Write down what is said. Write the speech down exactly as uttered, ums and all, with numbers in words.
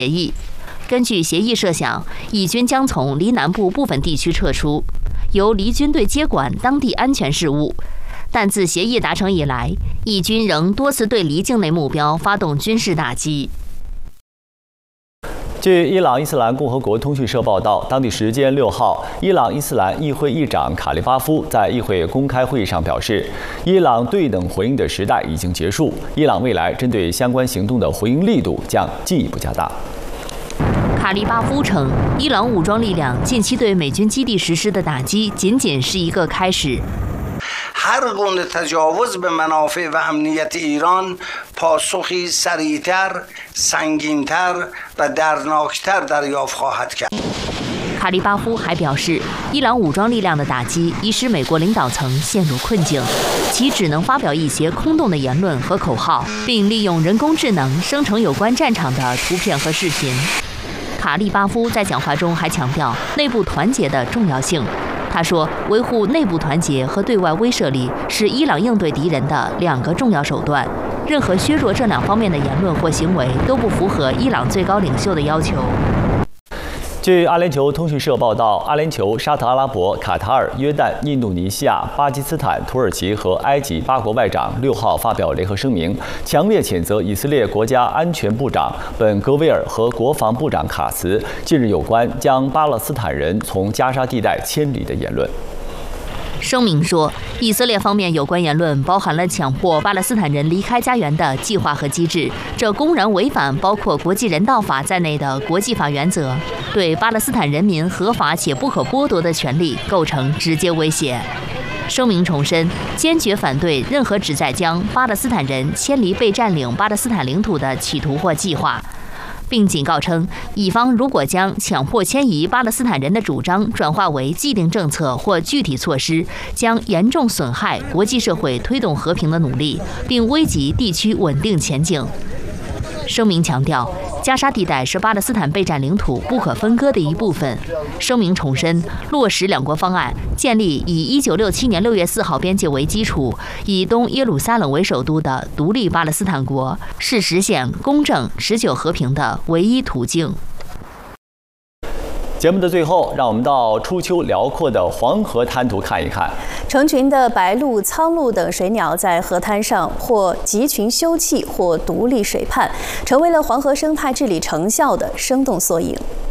协议。根据协议设想，以军将从离南部部分地区撤出，由离军队接管当地安全事务。但自协议达成以来，以军仍多次对离境内目标发动军事打击。 据伊朗伊斯兰共和国通讯社报道，当地时间六号，伊朗伊斯兰议会议长卡利巴夫在议会公开会议上表示，伊朗对等回应的时代已经结束，伊朗未来针对相关行动的回应力度将进一步加大。 卡利巴夫称，伊朗武装力量近期对美军基地实施的打击仅仅是一个开始。 هر گونه تجاوز به منافع و امنیت ایران پاسخی سریعتر، سنگینتر و دردناکتر دریافت خواهد کرد。 卡利巴夫还表示，伊朗武装力量的打击已使美国领导层陷入困境，其只能发表一些空洞的言论和口号，并利用人工智能生成有关战场的图片和视频。卡利巴夫在讲话中还强调内部团结的重要性。他说，维护内部团结和对外威慑力是伊朗应对敌人的两个重要手段。任何削弱这两方面的言论或行为都不符合伊朗最高领袖的要求。 据阿联酋通讯社报道，阿联酋、沙特阿拉伯、卡塔尔、约旦、印度尼西亚、巴基斯坦、土耳其和埃及八国外长六号发表联合声明，强烈谴责以色列国家安全部长本·格维尔和国防部长卡茨近日有关将巴勒斯坦人从加沙地带迁离的言论。 声明说，以色列方面有关言论包含了强迫巴勒斯坦人离开家园的计划和机制，这公然违反包括国际人道法在内的国际法原则，对巴勒斯坦人民合法且不可剥夺的权利构成直接威胁。声明重申，坚决反对任何旨在将巴勒斯坦人迁离被占领巴勒斯坦领土的企图或计划，并警告称，以方如果将强迫迁移巴勒斯坦人的主张转化为既定政策或具体措施，将严重损害国际社会推动和平的努力，并危及地区稳定前景。声明强调，加沙地带是巴勒斯坦备占领土不可分割的一部分。声明重申，落实两国方案，建立以一九六七年六月四号边界为基础，以东耶路撒冷为首都的独立巴勒斯坦国，是实现公正、持久和平的唯一途径。 节目的最后，让我们到初秋辽阔的黄河滩涂看一看。 成群的白鹭、苍鹭等水鸟在河滩上或集群休憩，或独立水畔，成为了黄河生态治理成效的生动缩影。